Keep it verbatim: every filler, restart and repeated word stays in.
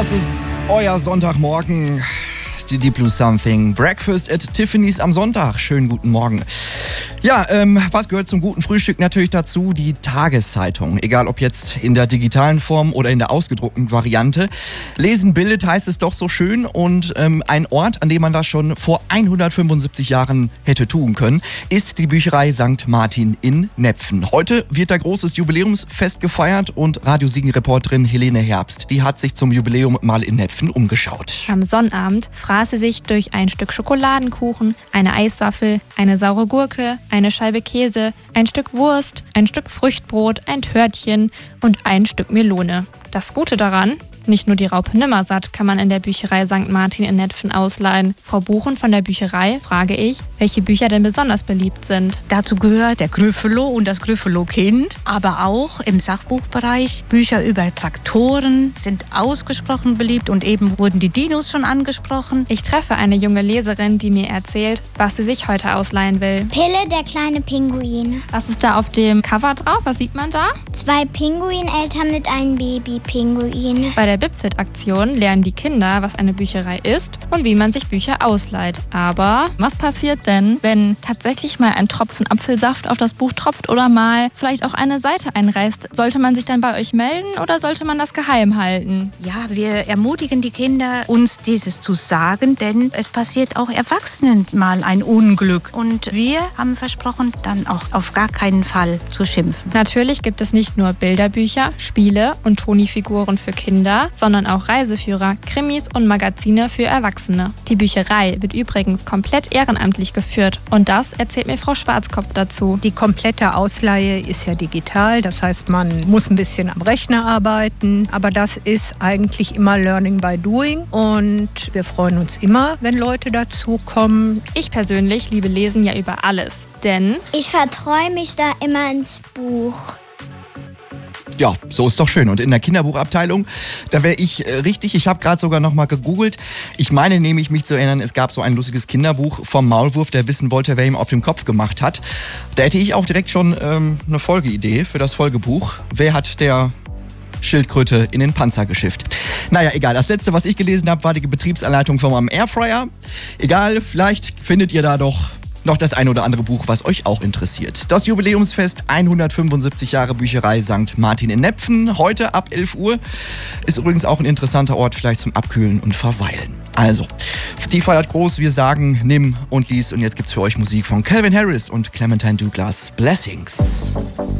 Das ist euer Sonntagmorgen. Die Deep Blue Something. Breakfast at Tiffany's am Sonntag. Schönen guten Morgen. Ja, ähm, was gehört zum guten Frühstück natürlich dazu? Die Tageszeitung. Egal ob jetzt in der digitalen Form oder in der ausgedruckten Variante. Lesen bildet, heißt es doch so schön. Und ähm, ein Ort, an dem man das schon vor hundertfünfundsiebzig Jahren hätte tun können, ist die Bücherei Sankt Martin in Nepfen. Heute wird da großes Jubiläumsfest gefeiert und Radio Siegen-Reporterin Helene Herbst, die hat sich zum Jubiläum mal in Nepfen umgeschaut. Am Sonnabend fraß sie sich durch ein Stück Schokoladenkuchen, eine Eiswaffel, eine saure Gurke, eine Scheibe Käse, ein Stück Wurst, ein Stück Früchtbrot, ein Törtchen und ein Stück Melone. Das Gute daran: nicht nur die Raupe Nimmersatt kann man in der Bücherei Sankt Martin in Nepfen ausleihen. Frau Buchen von der Bücherei frage ich, welche Bücher denn besonders beliebt sind. Dazu gehört der Gryffalo und das Gryffalo-Kind, aber auch im Sachbuchbereich Bücher über Traktoren sind ausgesprochen beliebt und eben wurden die Dinos schon angesprochen. Ich treffe eine junge Leserin, die mir erzählt, was sie sich heute ausleihen will. Pille, der kleine Pinguin. Was ist da auf dem Cover drauf? Was sieht man da? Zwei Pinguineltern mit einem Babypinguin. Bei der Bipfit-Aktion lernen die Kinder, was eine Bücherei ist und wie man sich Bücher ausleiht. Aber was passiert denn, wenn tatsächlich mal ein Tropfen Apfelsaft auf das Buch tropft oder mal vielleicht auch eine Seite einreißt? Sollte man sich dann bei euch melden oder sollte man das geheim halten? Ja, wir ermutigen die Kinder, uns dieses zu sagen, denn es passiert auch Erwachsenen mal ein Unglück. Und wir haben versprochen, dann auch auf gar keinen Fall zu schimpfen. Natürlich gibt es nicht nur Bilderbücher, Spiele und Tonifiguren für Kinder, sondern auch Reiseführer, Krimis und Magazine für Erwachsene. Die Bücherei wird übrigens komplett ehrenamtlich geführt und das erzählt mir Frau Schwarzkopf dazu. Die komplette Ausleihe ist ja digital, das heißt, man muss ein bisschen am Rechner arbeiten, aber das ist eigentlich immer Learning by Doing und wir freuen uns immer, wenn Leute dazukommen. Ich persönlich liebe Lesen ja über alles, denn ich verträume mich da immer ins Buch. Ja, so ist doch schön. Und in der Kinderbuchabteilung, da wäre ich äh, richtig, ich habe gerade sogar noch mal gegoogelt. Ich meine nämlich, mich zu erinnern, es gab so ein lustiges Kinderbuch vom Maulwurf, der wissen wollte, wer ihm auf den Kopf gemacht hat. Da hätte ich auch direkt schon ähm, eine Folgeidee für das Folgebuch. Wer hat der Schildkröte in den Panzer geschifft? Naja, egal. Das letzte, was ich gelesen habe, war die Betriebsanleitung von meinem Airfryer. Egal, vielleicht findet ihr da doch noch das ein oder andere Buch, was euch auch interessiert. Das Jubiläumsfest hundertfünfundsiebzig Jahre Bücherei Sankt Martin in Nepfen. Heute ab elf Uhr. Ist übrigens auch ein interessanter Ort vielleicht zum Abkühlen und Verweilen. Also, die feiert groß. Wir sagen nimm und lies. Und jetzt gibt's für euch Musik von Calvin Harris und Clementine Douglas. Blessings.